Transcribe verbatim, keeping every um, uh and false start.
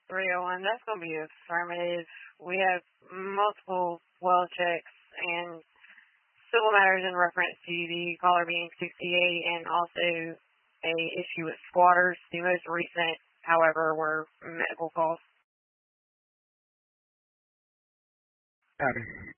three oh one, that's going to be affirmative. We have multiple well checks and civil matters in reference to the caller being sixty-eight and also a issue with squatters. The most recent, however, were medical calls. Copy.